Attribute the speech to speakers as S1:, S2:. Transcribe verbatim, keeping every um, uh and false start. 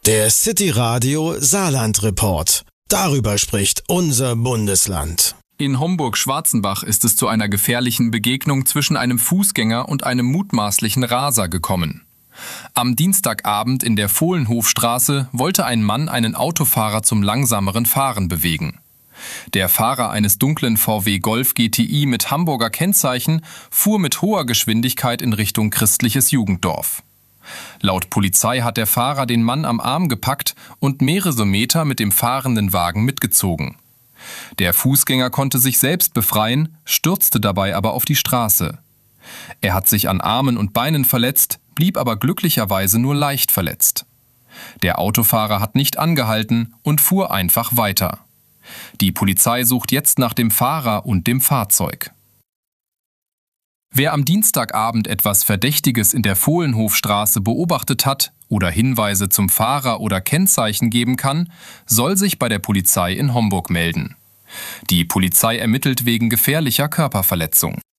S1: Der City Radio Saarland Report. Darüber spricht unser Bundesland.
S2: In Homburg-Schwarzenbach ist es zu einer gefährlichen Begegnung zwischen einem Fußgänger und einem mutmaßlichen Raser gekommen. Am Dienstagabend in der Fohlenhofstraße wollte ein Mann einen Autofahrer zum langsameren Fahren bewegen. Der Fahrer eines dunklen V W Golf G T I mit Hamburger Kennzeichen fuhr mit hoher Geschwindigkeit in Richtung christliches Jugenddorf. Laut Polizei hat der Fahrer den Mann am Arm gepackt und mehrere Meter mit dem fahrenden Wagen mitgezogen. Der Fußgänger konnte sich selbst befreien, stürzte dabei aber auf die Straße. Er hat sich an Armen und Beinen verletzt, blieb aber glücklicherweise nur leicht verletzt. Der Autofahrer hat nicht angehalten und fuhr einfach weiter. Die Polizei sucht jetzt nach dem Fahrer und dem Fahrzeug. Wer am Dienstagabend etwas Verdächtiges in der Fohlenhofstraße beobachtet hat oder Hinweise zum Fahrer oder Kennzeichen geben kann, soll sich bei der Polizei in Homburg melden. Die Polizei ermittelt wegen gefährlicher Körperverletzung.